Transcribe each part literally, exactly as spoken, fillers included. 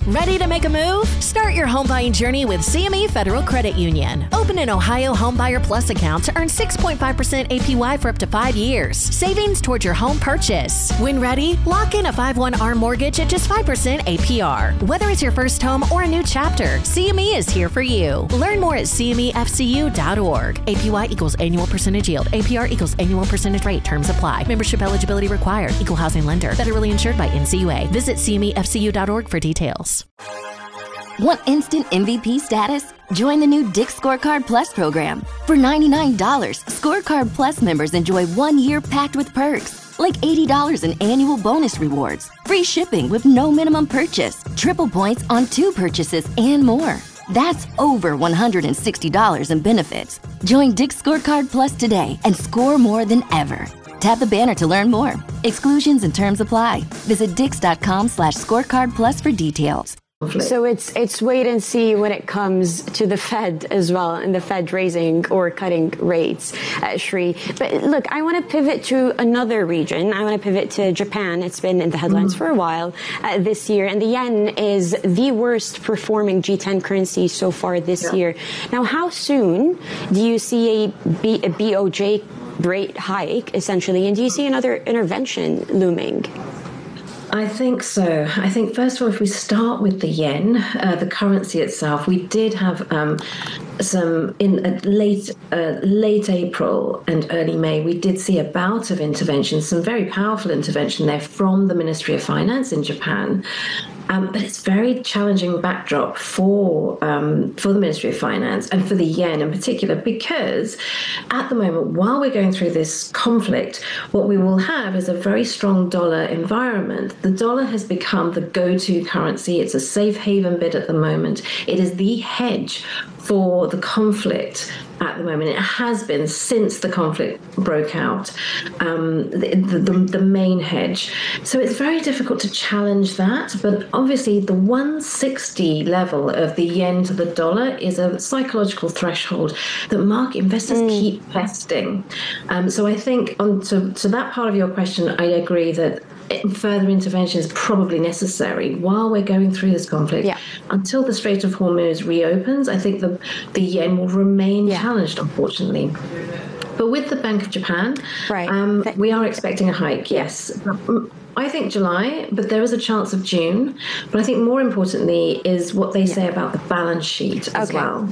Ready to make a move? Start your home buying journey with C M E Federal Credit Union. Open an Ohio Homebuyer Plus account to earn six point five percent A P Y for up to five years. Savings towards your home purchase. When ready, lock in a five one A R M mortgage at just five percent A P R. Whether it's your first home or a new chapter, C M E is here for you. Learn more at C M E F C U dot org. A P Y equals annual percentage yield. A P R equals annual percentage rate. Terms apply. Membership eligibility required. Equal housing lender. Federally insured by N C U A. Visit C M E F C U dot org for details. Want instant M V P status? Join the new Dick's Scorecard Plus program. For ninety-nine dollars, Scorecard Plus members enjoy one year packed with perks, like eighty dollars in annual bonus rewards, free shipping with no minimum purchase, triple points on two purchases, and more. That's over one hundred sixty dollars in benefits. Join Dick's Scorecard Plus today and score more than ever. Tap the banner to learn more. Exclusions and terms apply. Visit dix.com slash scorecard plus for details. So it's it's wait and see when it comes to the Fed as well, and the Fed raising or cutting rates, uh, Shri. But look, I want to pivot to another region. I want to pivot to Japan. It's been in the headlines mm. for a while uh, this year, and the yen is the worst performing G ten currency so far this yeah. year. Now, how soon do you see a, B, a B O J rate hike, essentially, and do you see another intervention looming? I think so. I think, first of all, if we start with the yen, uh, the currency itself, we did have um, some in uh, late uh, late April and early May, we did see a bout of intervention, some very powerful intervention there from the Ministry of Finance in Japan. Um, but it's a very challenging backdrop for um, for the Ministry of Finance and for the yen in particular, because at the moment, while we're going through this conflict, what we will have is a very strong dollar environment. The dollar has become the go-to currency. It's a safe haven bid at the moment. It is the hedge for the conflict at the moment. It has been since the conflict broke out, um, the, the, the main hedge. So it's very difficult to challenge that. But obviously, the one sixty level of the yen to the dollar is a psychological threshold that market investors mm. keep testing. Um, so I think on to, to that part of your question, I agree that further intervention is probably necessary while we're going through this conflict. Yeah. Until the Strait of Hormuz reopens, I think the, the yen will remain yeah. challenged, unfortunately. But with the Bank of Japan, right. um, we are expecting a hike, yes. I think July, but there is a chance of June. But I think more importantly is what they yeah. say about the balance sheet as okay. well.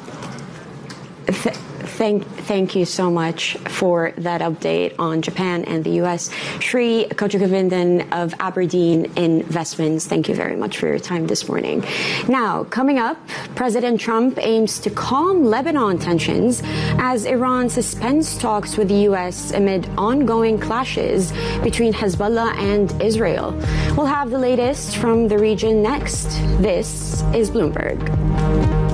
Th- Thank, thank you so much for that update on Japan and the U S. Shri Kochagovindan of Aberdeen Investments, thank you very much for your time this morning. Now, coming up, President Trump aims to calm Lebanon tensions as Iran suspends talks with the U S amid ongoing clashes between Hezbollah and Israel. We'll have the latest from the region next. This is Bloomberg.